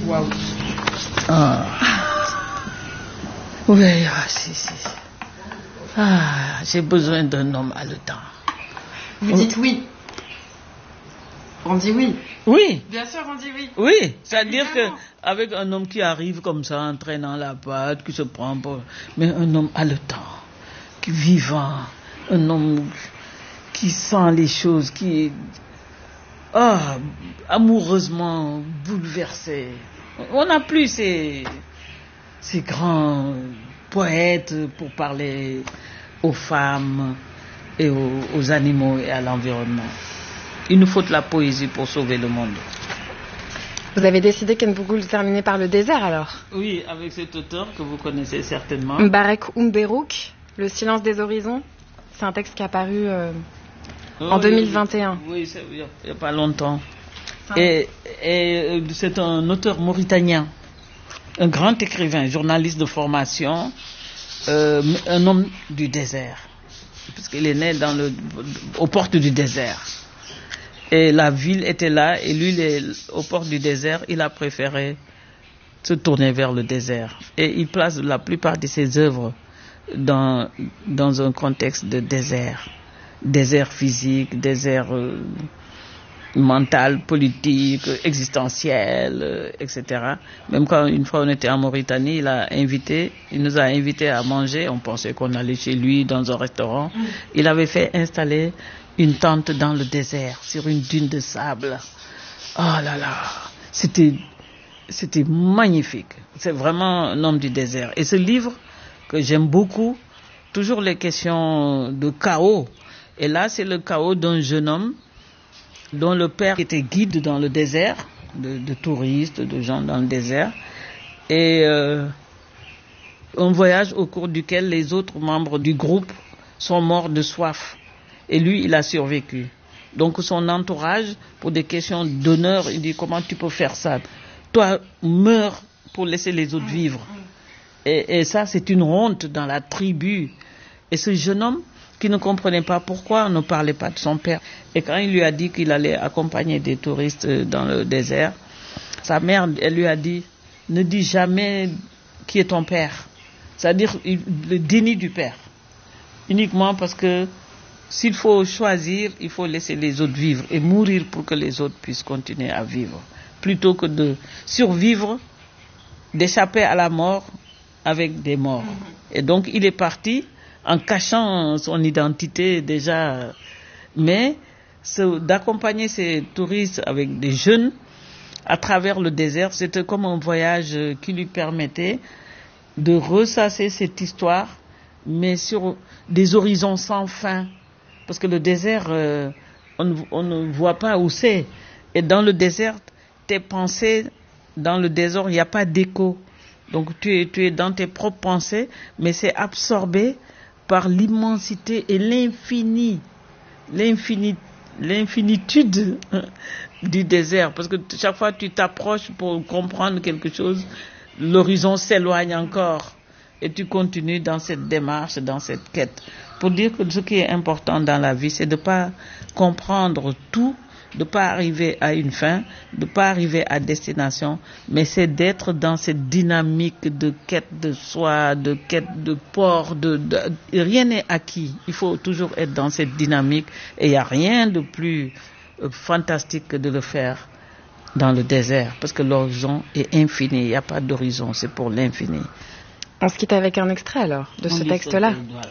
Waouh. Ah. Oui, si. Ah, j'ai besoin d'un homme haletant. Vous dites oui. On dit oui. Oui. Bien sûr, on dit oui. Oui, c'est-à-dire qu'avec un homme qui arrive comme ça, en traînant la patte, qui se prend pour... Mais un homme haletant, qui est vivant, un homme qui sent les choses, qui est amoureusement bouleversé. On n'a plus ces grands poètes pour parler aux femmes et aux animaux et à l'environnement. Il nous faut de la poésie pour sauver le monde. Vous avez décidé Ken Bougoul de terminer par le désert alors? Oui, avec cet auteur que vous connaissez certainement. Mbarek Oumberouk, Le silence des horizons. C'est un texte qui est apparu en 2021. Oui, il n'y a pas longtemps. Et c'est un auteur mauritanien, un grand écrivain, journaliste de formation, un homme du désert, puisqu'il est né aux portes du désert. Et la ville était là, et lui, aux portes du désert, il a préféré se tourner vers le désert. Et il place la plupart de ses œuvres dans un contexte de désert. Désert physique, désert mental, politique, existentiel, etc. Même quand une fois on était en Mauritanie, il nous a invités à manger. On pensait qu'on allait chez lui dans un restaurant. Il avait fait installer une tente dans le désert, sur une dune de sable. Oh là là, c'était magnifique. C'est vraiment un homme du désert. Et ce livre que j'aime beaucoup, toujours les questions de chaos. Et là, c'est le chaos d'un jeune homme dont le père était guide dans le désert, de touristes, de gens dans le désert. Et un voyage au cours duquel les autres membres du groupe sont morts de soif. Et lui, il a survécu. Donc son entourage, pour des questions d'honneur, il dit: comment tu peux faire ça? Toi, meurs pour laisser les autres vivre. Et ça, c'est une honte dans la tribu. Et ce jeune homme, qui ne comprenait pas pourquoi on ne parlait pas de son père. Et quand il lui a dit qu'il allait accompagner des touristes dans le désert, sa mère, elle lui a dit: ne dis jamais qui est ton père. C'est-à-dire le déni du père. Uniquement parce que s'il faut choisir, il faut laisser les autres vivre et mourir pour que les autres puissent continuer à vivre. Plutôt que de survivre, d'échapper à la mort avec des morts. Et donc il est parti en cachant son identité déjà. Mais d'accompagner ces touristes avec des jeunes à travers le désert, c'était comme un voyage qui lui permettait de ressasser cette histoire, mais sur des horizons sans fin. Parce que le désert, on ne voit pas où c'est. Et dans le désert, tes pensées, dans le désert, il n'y a pas d'écho. Donc tu es dans tes propres pensées, mais c'est absorbé par l'immensité et l'infinitude du désert. Parce que chaque fois que tu t'approches pour comprendre quelque chose, l'horizon s'éloigne encore. Et tu continues dans cette démarche, dans cette quête. Pour dire que ce qui est important dans la vie, c'est de ne pas comprendre tout, de ne pas arriver à une fin, de ne pas arriver à destination, mais c'est d'être dans cette dynamique de quête de soi, de quête de port, rien n'est acquis. Il faut toujours être dans cette dynamique et il n'y a rien de plus fantastique que de le faire dans le désert, parce que l'horizon est infini, il n'y a pas d'horizon, c'est pour l'infini. On se quitte avec un extrait alors de ce texte-là. Voilà.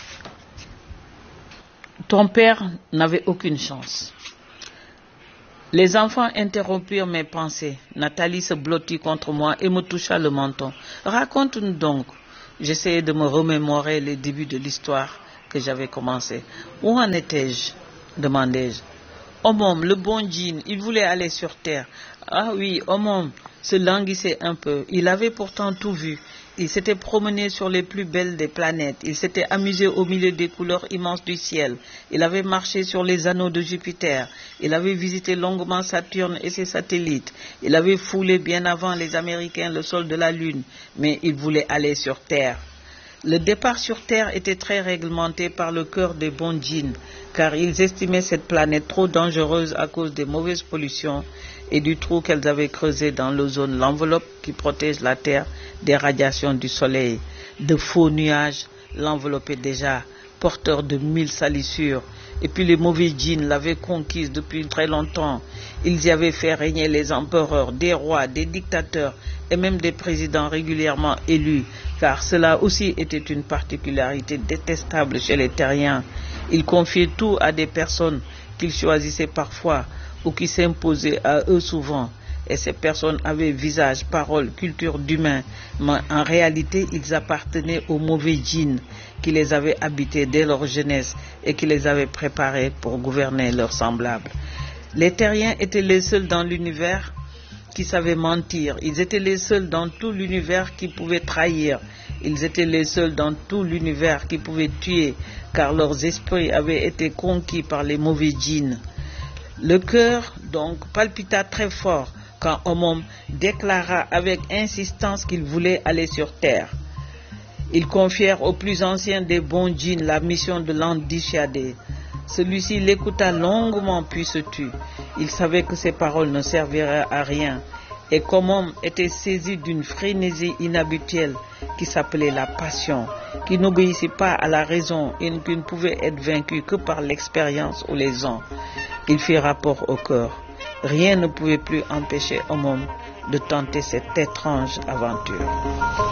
Ton père n'avait aucune chance. Les enfants interrompirent mes pensées. Nathalie se blottit contre moi et me toucha le menton. Raconte-nous donc. J'essayais de me remémorer les débuts de l'histoire que j'avais commencé. Où en étais-je? Demandai-je. Omom, le bon djinn, il voulait aller sur terre. Ah oui, Omom se languissait un peu. Il avait pourtant tout vu. Il s'était promené sur les plus belles des planètes. Il s'était amusé au milieu des couleurs immenses du ciel. Il avait marché sur les anneaux de Jupiter. Il avait visité longuement Saturne et ses satellites. Il avait foulé bien avant les Américains le sol de la Lune. Mais il voulait aller sur Terre. Le départ sur Terre était très réglementé par le cœur des bons djinns, car ils estimaient cette planète trop dangereuse à cause des mauvaises pollutions et du trou qu'elles avaient creusé dans l'ozone, l'enveloppe qui protège la Terre des radiations du soleil. De faux nuages l'enveloppaient déjà, porteur de 1000 salissures. Et puis les mauvais djinns l'avaient conquise depuis très longtemps. Ils y avaient fait régner les empereurs, des rois, des dictateurs et même des présidents régulièrement élus, car cela aussi était une particularité détestable chez les terriens. Ils confiaient tout à des personnes qu'ils choisissaient parfois ou qui s'imposaient à eux souvent. Et ces personnes avaient visage, parole, culture d'humain, mais en réalité ils appartenaient aux mauvais djinns qui les avaient habités dès leur jeunesse et qui les avaient préparés pour gouverner leurs semblables. Les terriens étaient les seuls dans l'univers qui savaient mentir. Ils étaient les seuls dans tout l'univers qui pouvaient trahir. Ils étaient les seuls dans tout l'univers qui pouvaient tuer, car leurs esprits avaient été conquis par les mauvais djinns. Le cœur, donc, palpita très fort quand Omom déclara avec insistance qu'il voulait aller sur terre. Ils confièrent au plus ancien des bons djinns la mission de l'endissuader. Celui-ci l'écouta longuement puis se tut. Il savait que ses paroles ne serviraient à rien. Et Omom était saisi d'une frénésie inhabituelle qui s'appelait la passion, qui n'obéissait pas à la raison et qui ne pouvait être vaincu que par l'expérience ou les ans. Il fit rapport au cœur. Rien ne pouvait plus empêcher Omom de tenter cette étrange aventure.